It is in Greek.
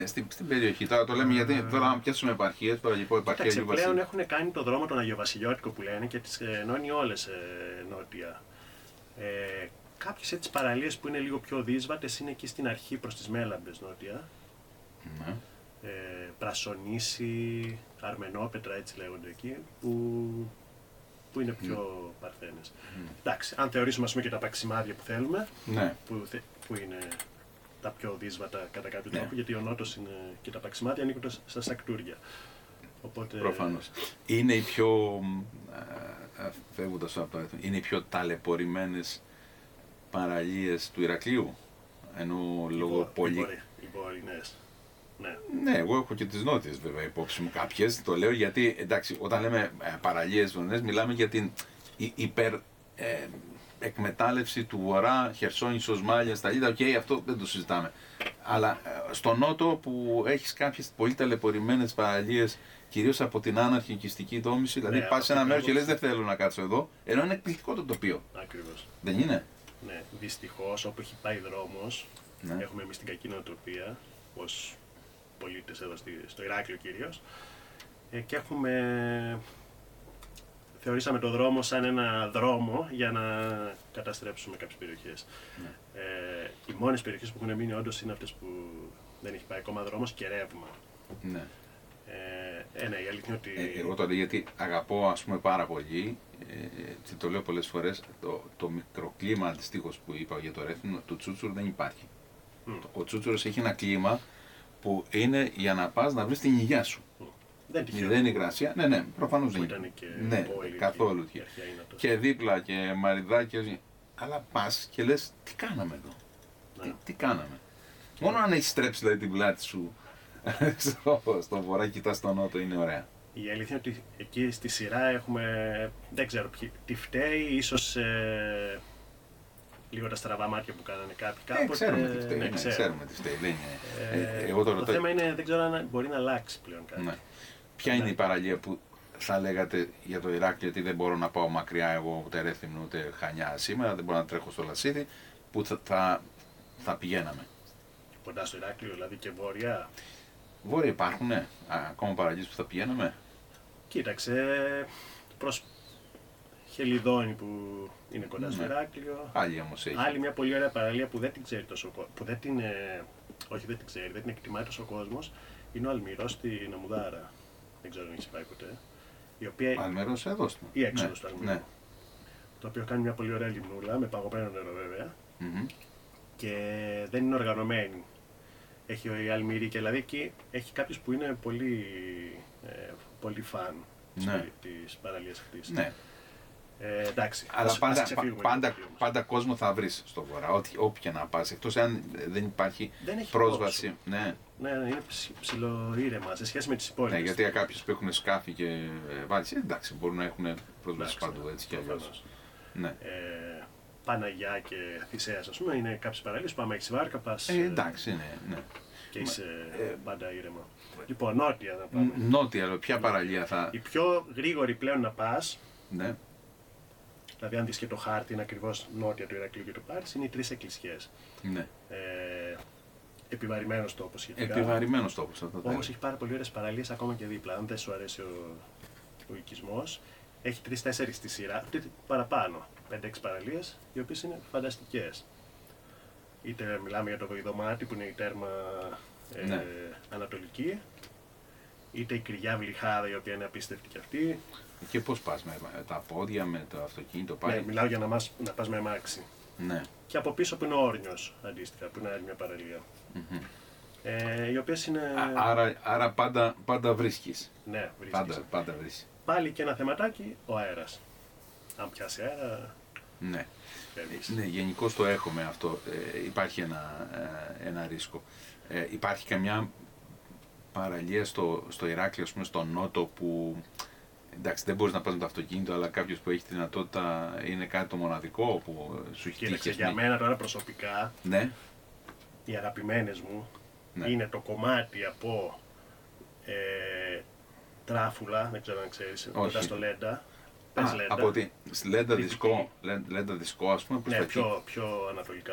Στην περιοχή. Τώρα το λέμε γιατί τώρα αν πιάσουμε επαρχίες, τώρα λοιπόν επαρχία Αγίου Βασιλείου. Πλέον έχουν κάνει το δρόμο τον Αγιοβασιλιώτικο που λένε και τις ενώνει όλες νότια. Κάποιες έτσι παραλίες που είναι λίγο πιο δύσβατες είναι εκεί στην αρχή προς τις Μέλαμπες νότια. Ναι. Πρασονήσι, Αρμενόπετρα έτσι λέγονται εκεί, που είναι πιο παρθένες. Εντάξει, αν θεωρήσουμε ας πούμε και τα παξιμάδια που θέλουμε, Ναι. που είναι τα πιο δύσβατα κατά κάποιο τρόπο, γιατί ο Νότος είναι και τα παξιμάδια ανήκουν στα Σακτούρια. Οπότε... Προφανώς. Είναι οι πιο, φεύγοντας από το είναι οι πιο ταλαιπωρημένες παραλίες του Ηρακλείου, ενώ λόγω πολύ... Οι βορεινές. Ναι. Ναι, εγώ έχω και τις νότιες βέβαια υπόψη μου κάποιες, το λέω γιατί, εντάξει, όταν λέμε παραλίες βορεινές, μιλάμε για την εκμετάλλευση του βορρά, Χερσόνησος, Μάλια, Σταλίδα, αυτό δεν το συζητάμε. Αλλά στο νότο που έχεις κάποιες πολύ ταλαιπωρημένες παραλίες, κυρίως από την άναρχη οικιστική δόμηση, δηλαδή πας σε ένα μέρος και λες δεν θέλω να κάτσω εδώ, ενώ είναι εκπληκτικό το τοπίο. Ακριβώς. Δεν είναι? Ναι, δυστυχώς όπου έχει πάει δρόμος, ναι. Έχουμε εμείς την κακή νοοτροπία, ως πολίτες εδώ στο Ηράκλειο κυρίως, και θεωρήσαμε το δρόμο σαν ένα δρόμο για να καταστρέψουμε κάποιες περιοχές. Ναι. Οι μόνες περιοχές που έχουν μείνει όντως είναι αυτές που δεν έχει πάει ακόμα δρόμος και ρεύμα. Ναι. Ναι, η αλήθεια είναι ότι... Εγώ τότε γιατί αγαπώ ας πούμε πάρα πολύ, το λέω πολλές φορές, το μικροκλίμα αντιστοίχως που είπα για το Ρέθυμνο, του Τσούτσουρ δεν υπάρχει. Ο Τσούτσουρος έχει ένα κλίμα που είναι για να πας να βρεις την υγειά σου. Δεν είναι υγρασία. Ναι, προφανώς δεν είναι. Ναι, καθόλου. Και δίπλα και μαριδάκια. Αλλά πας και λες, τι κάναμε εδώ. Τι κάναμε. Μόνο αν έχεις στρέψει δηλαδή την πλάτη σου στο βορρά, κοιτάς στο νότο, είναι ωραία. Η αλήθεια είναι ότι εκεί στη σειρά έχουμε, δεν ξέρω τι φταίει, ίσως λίγο τα στραβά μάτια που κάνανε κάποιοι κάποτε. Ξέρουμε τι φταίει. Ξέρουμε τι φταίει. Το θέμα είναι, δεν ξέρω αν μπορεί να αλλάξει πλέον κάτι. Ναι. Ποια είναι η παραλία που θα λέγατε για το Ηράκλειο, ότι δεν μπορώ να πάω μακριά εγώ ούτε Ρέθυμνο ούτε Χανιά σήμερα, δεν μπορώ να τρέχω στο Λασίδι, που θα πηγαίναμε? Κοντά στο Ηράκλειο, δηλαδή και βόρεια. Βόρεια υπάρχουν, ακόμα παραλίες που θα πηγαίναμε? Κοίταξε, προς Χελιδόνι που είναι κοντά στο Ηράκλειο. Άλλη όμως έχει. Άλλη μια πολύ ωραία παραλία που δεν την ξέρει τόσο ο κόσμος. Όχι, δεν την ξέρει, δεν την εκτιμάει τόσο ο κόσμος. Είναι ο Αλμυρός στην Αμμουδάρα. Δεν ξέρω αν έχει πάει ποτέ. Αλμυρός εδώ. Η έξοδος του Αλμυρού. Ναι. Το οποίο κάνει μια πολύ ωραία λιμνούλα με παγωμένο νερό βέβαια. Και δεν είναι οργανωμένη. Έχει η Αλμυρή και δηλαδή εκεί έχει κάποιους που είναι πολύ φαν της παραλίας αυτής. Ναι. Εντάξει, αλλά πάντα κόσμο θα βρεις στο βορρά, όποια να πας, εκτός αν δεν υπάρχει πρόσβαση. Ναι, είναι ψιλοήρεμα σε σχέση με τις υπόλοιπες. Ναι, γιατί κάποιους που έχουν σκάφη και βάλεις, εντάξει, μπορούν να έχουν πρόσβαση παντού, έτσι κι αλλιώς. Ναι. Παναγιά και Θησέας, ας πούμε, είναι κάποιες παραλίες που άμα έχεις βάρκα πας. Εντάξει, ναι. Και είσαι πάντα ήρεμα. Λοιπόν, νότια να πάμε. Νότια, αλλά ποια παραλία θα... Η πιο γρήγορη πλέον να πας, ναι. Δηλαδή αν δεις και το χάρτη είναι ακριβώς νότια του Ηρακλείου και του Πάρης, είναι οι τρεις εκκλησιές. Ναι. Επιβαρημένος τόπος σχετικά. Επιβαρημένος τόπος. Όμως έχει πάρα πολύ ωραίες παραλίες ακόμα και δίπλα. Αν δεν σου αρέσει ο οικισμός, έχει 3-4 στη σειρά, παραπάνω, 5-6 παραλίες, οι οποίες είναι φανταστικές. Είτε μιλάμε για το Βοηδομάτι που είναι η τέρμα ανατολική, είτε η Κυριάβλη Χάδα η οποία είναι απίστευτη κι αυτή. Και πώς πας, με τα πόδια, με το αυτοκίνητο πάει? Ναι, μιλάω για να πας με αμάξι. Ναι. Και από πίσω που είναι ο Όρνιος, αντίστοιχα, που είναι άλλη μια παραλία. Οι οποίες είναι... Άρα πάντα βρίσκεις. Ναι, βρίσκεις. Πάντα βρίσκεις. Πάλι και ένα θεματάκι, ο αέρας. Αν πιάσει αέρα... Ναι. Ναι, γενικώς το έχουμε αυτό. Υπάρχει ένα ρίσκο. Υπάρχει καμιά παραλία στο Ηράκλειο, ας πούμε, στο νότο που... Εντάξει, δεν μπορείς να πας με το αυτοκίνητο, αλλά κάποιος που έχει τη δυνατότητα είναι κάτι το μοναδικό που σου έχει τύχει. Για μένα τώρα προσωπικά, ναι. Οι αγαπημένες μου είναι το κομμάτι από Τράφουλα, δεν ξέρω αν ξέρεις, κοντά στο Λέντα. Από τη Λέντα Δισκό, ας πούμε, ναι, πιο ανατολικά.